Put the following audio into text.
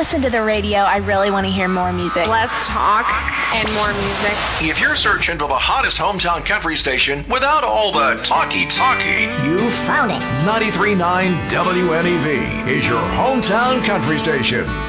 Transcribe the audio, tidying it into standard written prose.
listen to the radio, I really want to hear more music. Less talk and more music. If you're searching for the hottest hometown country station without all the talky, you found it. 93.9 WNEV is your hometown country station.